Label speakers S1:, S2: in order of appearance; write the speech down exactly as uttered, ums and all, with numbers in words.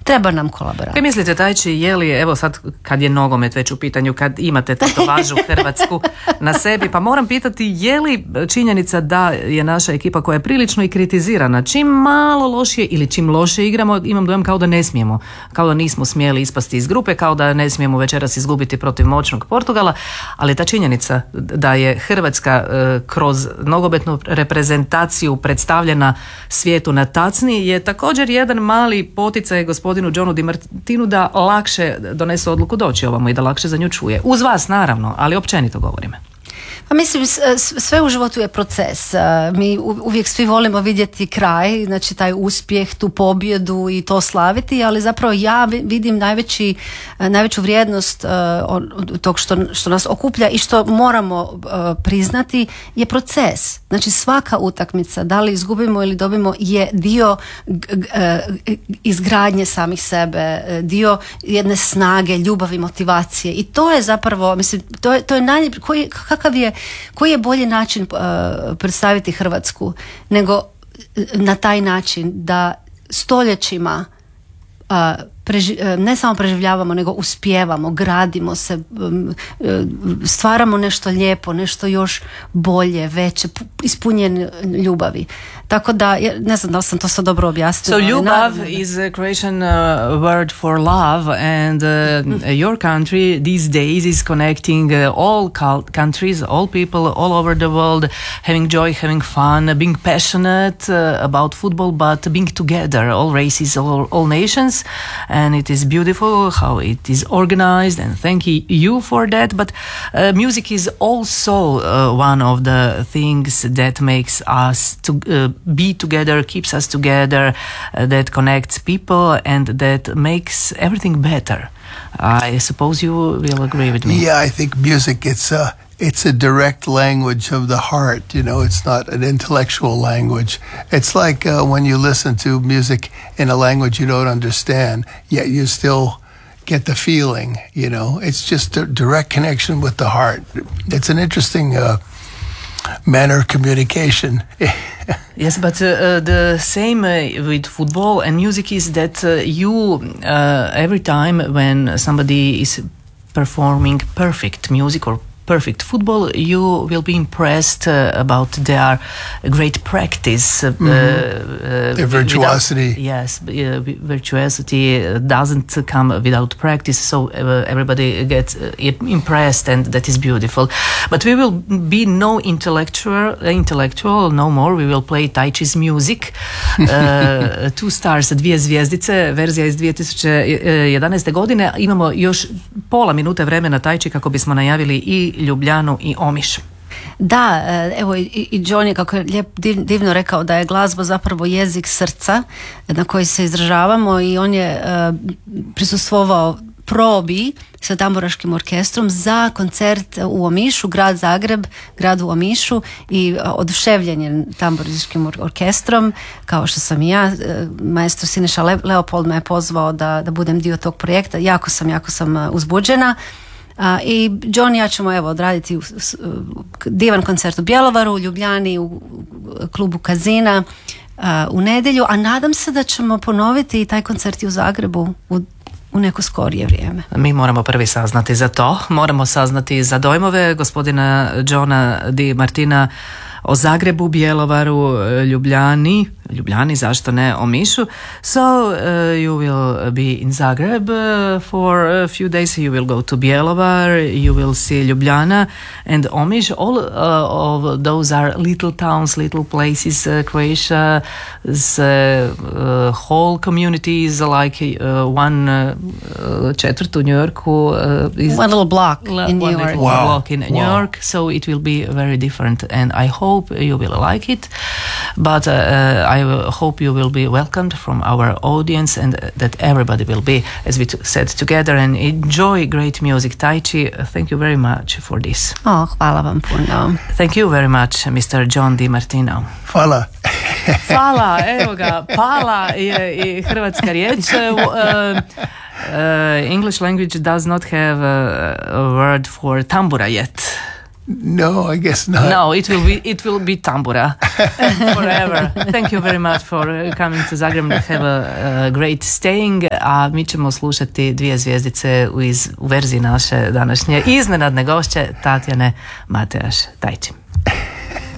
S1: treba nam kolaboracija.
S2: Kaj mislite, Tajči, je li, evo sad kad je nogomet već u pitanju, kad imate tetovažu hrvatsku na sebi, pa moram pitati, je li činjenica da je naša ekipa koja je prilično i kritizirana, čim malo lošije ili čim loše igramo, imam dojam kao da ne smijemo, kao da nismo smjeli ispasti iz grupe, kao da ne smijemo večeras izgubiti protiv moćnog Portugala, ali ta činjenica da je Hrvatska e, kroz nogometnu reprezentaciju predstavljena svijetu na tacni je također jedan mali poticaj gospodinu Johnu Di Martinu da lakše donese odluku doći ovamo i da lakše za nju čuje. Uz vas naravno, ali općenito govorim.
S1: Pa mislim, sve u životu je proces. Mi uvijek svi volimo vidjeti kraj, znači taj uspjeh, tu pobjedu i to slaviti, ali zapravo ja vidim najveći, najveću vrijednost tog što, što nas okuplja i što moramo priznati je proces. Znači svaka utakmica, da li izgubimo ili dobimo, je dio izgradnje samih sebe, dio jedne snage, ljubavi, motivacije i to je zapravo, mislim, to je, to je najljepši, koji, kakav je Koji je bolji način uh, predstaviti Hrvatsku nego na taj način da stoljećima uh, preži, uh, ne samo preživljavamo, nego uspijevamo, gradimo se, um, uh, stvaramo nešto lijepo, nešto još bolje, veće, ispunjen ljubavi. Tako da, ne znam da li sam to sad dobro objasnila.
S2: So ljubav is a Croatian uh, word for love, and uh, your country these days is connecting uh, all countries, all people all over the world, having joy, having fun, being passionate uh, about football, but being together, all races, all, all nations, and it is beautiful how it is organized, and thank you for that. But uh, music is also uh, one of the things that makes us to uh, be together, keeps us together, uh, that connects people and that makes everything better. I suppose you will agree with me.
S3: Yeah, I think music, it's a, it's a direct language of the heart, you know, it's not an intellectual language. It's like uh, when you listen to music in a language you don't understand, yet you still get the feeling, you know, it's just a direct connection with the heart. It's an interesting uh, manner of communication.
S2: Yes, but uh, uh, the same uh, with football and music is that uh, you, uh, every time when somebody is performing perfect music or perfect football, you will be impressed uh, about their great practice. Uh,
S3: mm-hmm. uh, their virtuosity.
S2: Without, yes, uh, virtuosity doesn't come without practice, so uh, everybody gets uh, impressed, and that is beautiful. But we will be no intellectual, intellectual no more. We will play Tajči's music. Uh, two stars, dvije zvijezdice, verzija iz dvije tisuće jedanaeste. godine. Imamo još pola minute vremena, Tajči, kako bismo najavili i Ljubljanu i Omiš.
S1: Da, evo i John je kako je lijep, divno rekao da je glazba zapravo jezik srca na koji se izražavamo i on je uh, prisustvovao probi sa tamburaškim orkestrom za koncert u Omišu, grad Zagreb, grad u Omišu i oduševljen je tamburaškim orkestrom, kao što sam i ja. Maestro Siniša Leopold me je pozvao da, da budem dio tog projekta. Jako sam, jako sam uzbuđena. Uh, i John i ja ćemo evo odraditi u, u, divan koncert u Bjelovaru, u Ljubljani, u, u klubu Kazina uh, u nedjelju, a nadam se da ćemo ponoviti i taj koncert i u Zagrebu u, u neko skorije vrijeme.
S2: Mi moramo prvi saznati za to, moramo saznati za dojmove gospodina Johna Di Martina o Zagrebu, Bjelovaru, Ljubljani, Ljubljani, zašto ne Omišu. So uh, you will be in Zagreb uh, for a few days. You will go to Bjelovar, you will see Ljubljana and Omiš. All uh, of those are little towns, little places. Uh, Croatia's uh, uh, whole community is like uh, one uh, četvrt u New Yorku. Uh, is
S1: one little block
S2: la,
S1: in New
S2: one
S1: York.
S2: Little
S3: wow.
S2: block in wow. New York. So it will be very different, and I hope you will like it. But uh, I I hope you will be welcomed from our audience and that everybody will be, as we t- said, together and enjoy great music. Tajči, thank you very much for this.
S1: Oh, hvala vam puno.
S2: Thank you very much, Mister John Di Martino.
S3: Hvala.
S2: Hvala, evo ga, pala je i hrvatska riječ. Uh, uh, English language does not have a, a word for tambura yet.
S3: No, I guess not.
S2: No, it will be it will be tambura forever. Thank you very much for coming to Zagreb and have a, a great staying. A mi ćemo slušati dvije zvijezdice u, iz, u verziji naše današnje iznenadne gošće Tatjane Matejaš. Tajči.